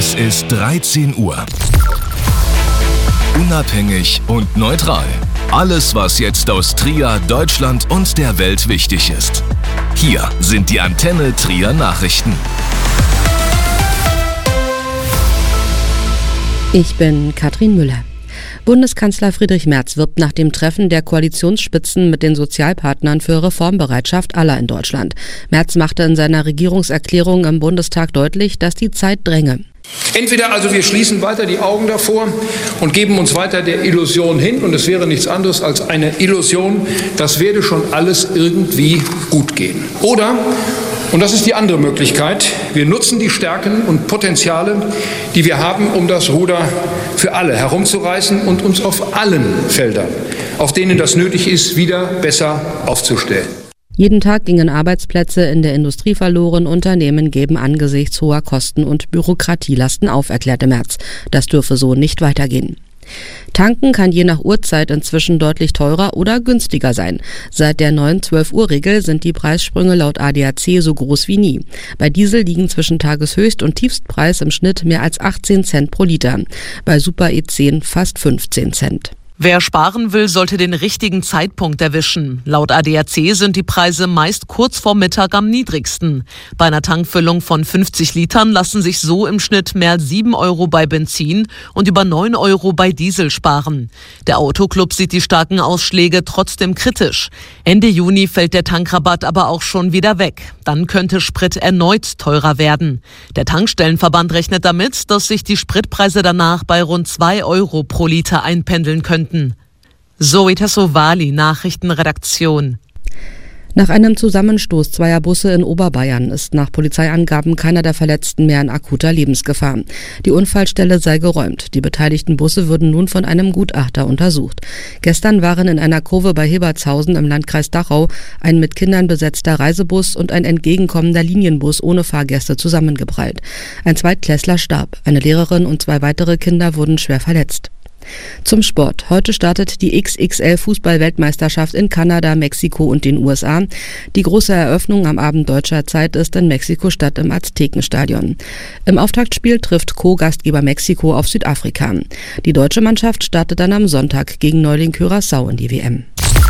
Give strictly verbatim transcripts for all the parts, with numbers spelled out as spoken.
Es ist dreizehn Uhr. Unabhängig und neutral. Alles, was jetzt aus Trier, Deutschland und der Welt wichtig ist. Hier sind die Antenne Trier Nachrichten. Ich bin Katrin Müller. Bundeskanzler Friedrich Merz wirbt nach dem Treffen der Koalitionsspitzen mit den Sozialpartnern für Reformbereitschaft aller in Deutschland. Merz machte in seiner Regierungserklärung im Bundestag deutlich, dass die Zeit dränge. Entweder also wir schließen weiter die Augen davor und geben uns weiter der Illusion hin, und es wäre nichts anderes als eine Illusion, das werde schon alles irgendwie gut gehen. Oder, und das ist die andere Möglichkeit, wir nutzen die Stärken und Potenziale, die wir haben, um das Ruder für alle herumzureißen und uns auf allen Feldern, auf denen das nötig ist, wieder besser aufzustellen. Jeden Tag gingen Arbeitsplätze in der Industrie verloren. Unternehmen geben angesichts hoher Kosten und Bürokratielasten auf, erklärte Merz. Das dürfe so nicht weitergehen. Tanken kann je nach Uhrzeit inzwischen deutlich teurer oder günstiger sein. Seit der neuen zwölf-Uhr-Regel sind die Preissprünge laut A D A C so groß wie nie. Bei Diesel liegen zwischen Tageshöchst- und Tiefstpreis im Schnitt mehr als achtzehn Cent pro Liter. Bei Super E zehn fast fünfzehn Cent. Wer sparen will, sollte den richtigen Zeitpunkt erwischen. Laut A D A C sind die Preise meist kurz vor Mittag am niedrigsten. Bei einer Tankfüllung von fünfzig Litern lassen sich so im Schnitt mehr als sieben Euro bei Benzin und über neun Euro bei Diesel sparen. Der Autoclub sieht die starken Ausschläge trotzdem kritisch. Ende Juni fällt der Tankrabatt aber auch schon wieder weg. Dann könnte Sprit erneut teurer werden. Der Tankstellenverband rechnet damit, dass sich die Spritpreise danach bei rund zwei Euro pro Liter einpendeln könnten. Zoe Tassovali, Nachrichtenredaktion. Nach einem Zusammenstoß zweier Busse in Oberbayern ist nach Polizeiangaben keiner der Verletzten mehr in akuter Lebensgefahr. Die Unfallstelle sei geräumt. Die beteiligten Busse würden nun von einem Gutachter untersucht. Gestern waren in einer Kurve bei Hebertshausen im Landkreis Dachau ein mit Kindern besetzter Reisebus und ein entgegenkommender Linienbus ohne Fahrgäste zusammengeprallt. Ein Zweitklässler starb. Eine Lehrerin und zwei weitere Kinder wurden schwer verletzt. Zum Sport. Heute startet die X X L-Fußball-Weltmeisterschaft in Kanada, Mexiko und den U S A. Die große Eröffnung am Abend deutscher Zeit ist in Mexiko-Stadt im Aztekenstadion. Im Auftaktspiel trifft Co-Gastgeber Mexiko auf Südafrika. Die deutsche Mannschaft startet dann am Sonntag gegen Neuling Curaçao in die W M.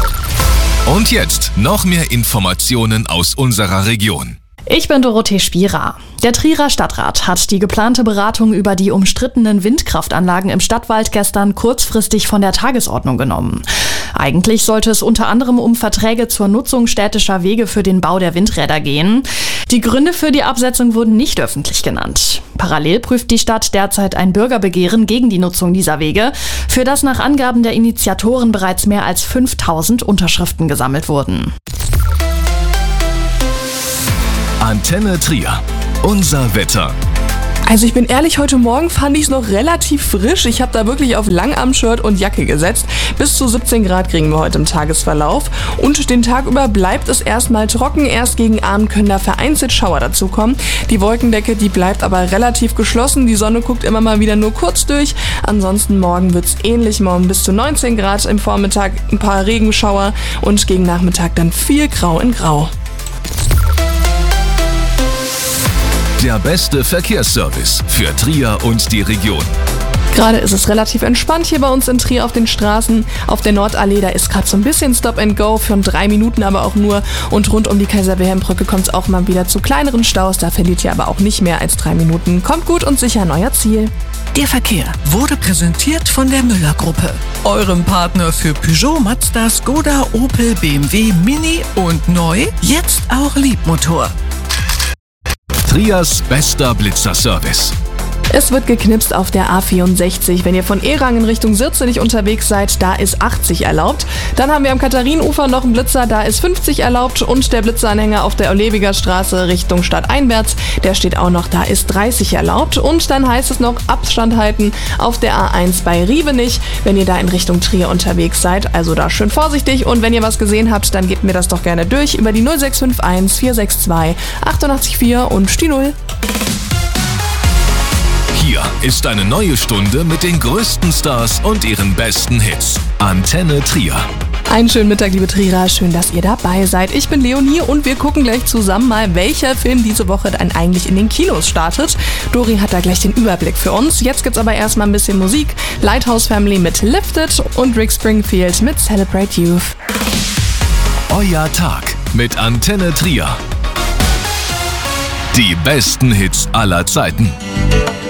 Und jetzt noch mehr Informationen aus unserer Region. Ich bin Dorothee Spierer. Der Trierer Stadtrat hat die geplante Beratung über die umstrittenen Windkraftanlagen im Stadtwald gestern kurzfristig von der Tagesordnung genommen. Eigentlich sollte es unter anderem um Verträge zur Nutzung städtischer Wege für den Bau der Windräder gehen. Die Gründe für die Absetzung wurden nicht öffentlich genannt. Parallel prüft die Stadt derzeit ein Bürgerbegehren gegen die Nutzung dieser Wege, für das nach Angaben der Initiatoren bereits mehr als fünftausend Unterschriften gesammelt wurden. Antenne Trier. Unser Wetter. Also ich bin ehrlich, heute Morgen fand ich es noch relativ frisch. Ich habe da wirklich auf Langarm-Shirt und Jacke gesetzt. Bis zu siebzehn Grad kriegen wir heute im Tagesverlauf. Und den Tag über bleibt es erstmal trocken. Erst gegen Abend können da vereinzelt Schauer dazukommen. Die Wolkendecke, die bleibt aber relativ geschlossen. Die Sonne guckt immer mal wieder nur kurz durch. Ansonsten morgen wird es ähnlich. Morgen bis zu neunzehn Grad, im Vormittag ein paar Regenschauer und gegen Nachmittag dann viel Grau in Grau. Der beste Verkehrsservice für Trier und die Region. Gerade ist es relativ entspannt hier bei uns in Trier auf den Straßen. Auf der Nordallee, da ist gerade so ein bisschen Stop and Go, für drei Minuten aber auch nur. Und rund um die Kaiser-Wilhelm-Brücke kommt es auch mal wieder zu kleineren Staus. Da verliert ihr aber auch nicht mehr als drei Minuten. Kommt gut und sicher an euer Ziel. Der Verkehr wurde präsentiert von der Müller-Gruppe, eurem Partner für Peugeot, Mazda, Skoda, Opel, B M W, Mini und neu, jetzt auch Liebmotor. Triers bester Blitzerservice. Es wird geknipst auf der A vierundsechzig. Wenn ihr von Erang in Richtung Sirzenich unterwegs seid, da ist achtzig erlaubt. Dann haben wir am Katharinenufer noch einen Blitzer, da ist fünfzig erlaubt. Und der Blitzeranhänger auf der Olewiger Straße Richtung Stadt einwärts, der steht auch noch, da ist dreißig erlaubt. Und dann heißt es noch Abstand halten auf der A eins bei Rievenich, wenn ihr da in Richtung Trier unterwegs seid. Also da schön vorsichtig. Und wenn ihr was gesehen habt, dann gebt mir das doch gerne durch über die null sechs fünf eins vier sechs zwei acht acht vier und die null. Hier ist eine neue Stunde mit den größten Stars und ihren besten Hits. Antenne Trier. Einen schönen Mittag, liebe Trierer. Schön, dass ihr dabei seid. Ich bin Leonie und wir gucken gleich zusammen mal, welcher Film diese Woche dann eigentlich in den Kinos startet. Dori hat da gleich den Überblick für uns. Jetzt gibt's aber erstmal ein bisschen Musik. Lighthouse Family mit Lifted und Rick Springfield mit Celebrate Youth. Euer Tag mit Antenne Trier. Die besten Hits aller Zeiten.